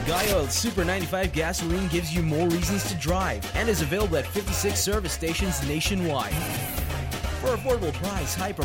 Guy Oil Super 95 gasoline gives you more reasons to drive and is available at 56 service stations nationwide. For affordable price, high